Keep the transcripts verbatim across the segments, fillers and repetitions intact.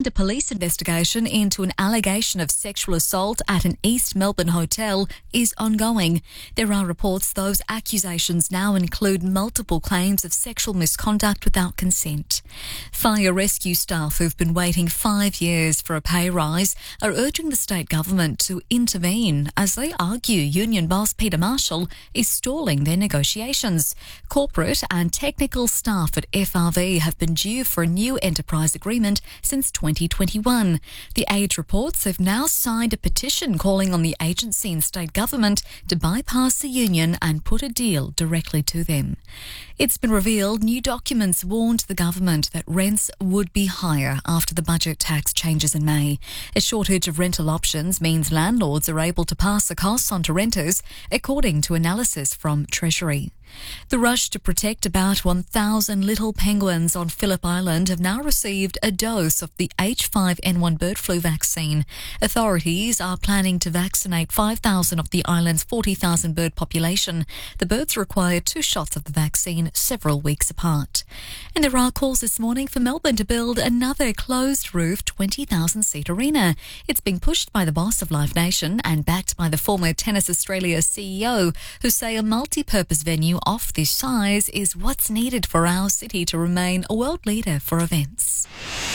and a police investigation into an allegation of sexual assault at an East Melbourne hotel is ongoing. There are reports those accusations now include multiple claims of sexual misconduct without consent. Fire rescue staff who've been waiting five years for a pay rise are urging the state government to intervene as they argue union boss Peter Marshall is stalling their negotiations. Corporate and technical staff at F R V have been due for a new enterprise agreement since twenty twenty-one. The Age reports have now signed a petition calling on the agency and state government to bypass the union and put a deal directly to them. It's been revealed new documents warned the government that rents would be higher after the budget tax changes in May. A shortage of rental options means landlords are able to pass the costs on to renters, according to analysis from Treasury. The rush to protect about one thousand little penguins on Phillip Island have now received a dose of the H five N one bird flu vaccine. Authorities are planning to vaccinate five thousand of the island's forty thousand bird population. The birds require two shots of the vaccine several weeks apart. And there are calls this morning for Melbourne to build another closed-roof twenty thousand seat arena. It's being pushed by the boss of Live Nation and backed by the former Tennis Australia C E O, who say a multi-purpose venue of this size is what's needed for our city to remain a world leader for events.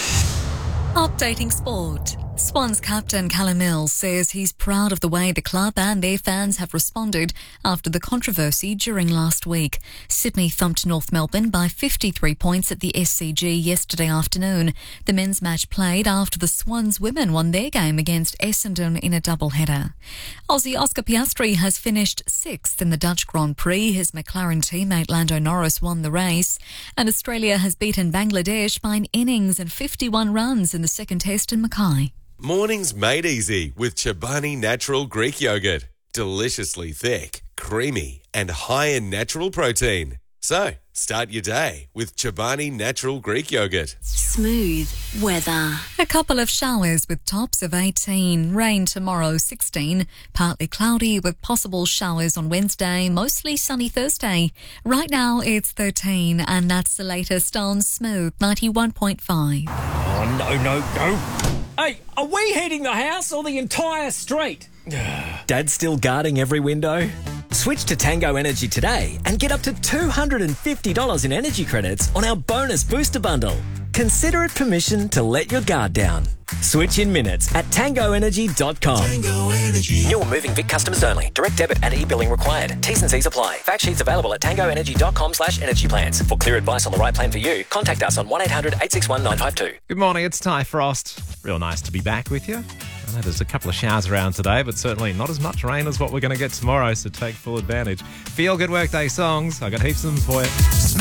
Updating sport. Swans captain Callum Mills says he's proud of the way the club and their fans have responded after the controversy during last week. Sydney thumped North Melbourne by fifty-three points at the S C G yesterday afternoon. The men's match played after the Swans women won their game against Essendon in a doubleheader. Aussie Oscar Piastri has finished sixth in the Dutch Grand Prix. His McLaren teammate Lando Norris won the race. And Australia has beaten Bangladesh by an innings and fifty-one runs in the second test in Mackay. Mornings made easy with Chobani Natural Greek Yogurt. Deliciously thick, creamy and high in natural protein. So, start your day with Chobani Natural Greek Yogurt. Smooth weather. A couple of showers with tops of eighteen. Rain tomorrow, sixteen. Partly cloudy with possible showers on Wednesday. Mostly sunny Thursday. Right now it's thirteen, and that's the latest on Smooth ninety-one point five. Oh, no, no, no. Hey, are we heating the house or the entire street? Dad's still guarding every window? Switch to Tango Energy today and get up to two hundred fifty dollars in energy credits on our bonus booster bundle. Consider it permission to let your guard down. Switch in minutes at tango energy dot com. Tango Energy. New or moving Vic customers only. Direct debit and e-billing required. T's and C's apply. Fact sheets available at tango energy dot com slash energy plans. For clear advice on the right plan for you, contact us on one eight hundred eight six one nine five two. Good morning, it's Ty Frost. Real nice to be back with you. I know there's a couple of showers around today, but certainly not as much rain as what we're going to get tomorrow, so take full advantage. Feel good workday songs. I got heaps of them for you.